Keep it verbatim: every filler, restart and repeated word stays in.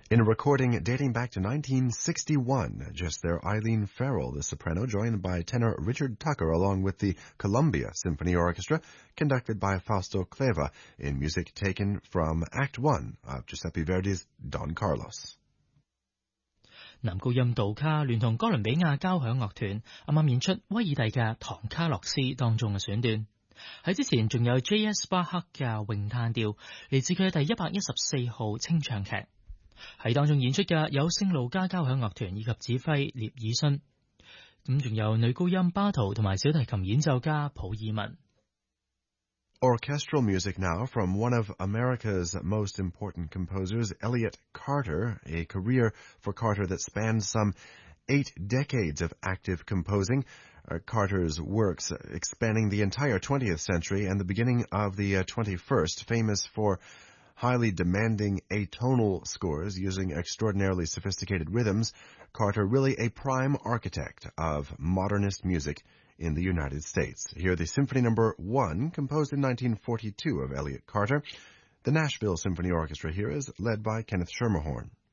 In a recording dating back to nineteen sixty-one, just there Eileen Farrell, the soprano, joined by tenor Richard Tucker along with the Columbia Symphony Orchestra, conducted by Fausto Cleva in music taken from Act One of Giuseppe Verdi's Don Carlos。 男高音杜卡聯同哥倫比亞交響樂團啱啱演出威爾第嘅唐卡洛斯當中嘅選段。喺之前仲有 J S 巴克嘅詠嘆調，嚟自佢嘅第一百一十四號清唱劇。喺當中演出嘅有聖路加交響樂團以及指揮聶爾遜，咁仲有女高音巴圖同埋小提琴演奏家普爾文。 Orchestral music now from one of America's most important composers, Elliott Carter, a career for Carter that spanned some eight decades of active composing. Uh, Carter's works uh, spanning the entire twentieth century and the beginning of the uh, twenty-first, famous for highly demanding atonal scores using extraordinarily sophisticated rhythms. Carter really a prime architect of modernist music in the United States. Here the Symphony Number One, composed in nineteen forty-two of Elliott Carter. The Nashville Symphony Orchestra here is led by Kenneth Schermerhorn.